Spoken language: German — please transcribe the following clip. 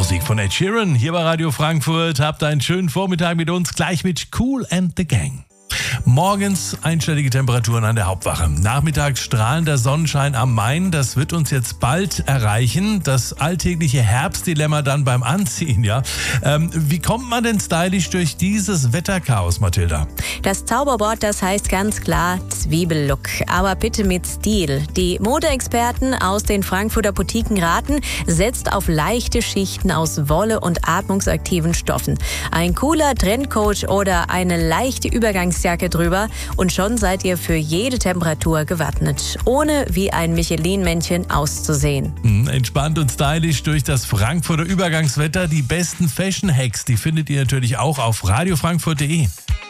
Musik von Ed Sheeran hier bei Radio Frankfurt. Habt einen schönen Vormittag mit uns, gleich mit Kool and the Gang. Morgens einstellige Temperaturen an der Hauptwache. Nachmittags strahlender Sonnenschein am Main. Das wird uns jetzt bald erreichen. Das alltägliche Herbstdilemma dann beim Anziehen, ja. Wie kommt man denn stylisch durch dieses Wetterchaos, Mathilda? Das Zauberwort, das heißt ganz klar Zwiebellook. Aber bitte mit Stil. Die Modeexperten aus den Frankfurter Boutiquen raten, setzt auf leichte Schichten aus Wolle und atmungsaktiven Stoffen. Ein cooler Trendcoat oder eine leichte Übergangsjacke drüber und schon seid ihr für jede Temperatur gewappnet, ohne wie ein Michelin-Männchen auszusehen. Entspannt und stylisch durch das Frankfurter Übergangswetter. Die besten Fashion-Hacks, die findet ihr natürlich auch auf radiofrankfurt.de.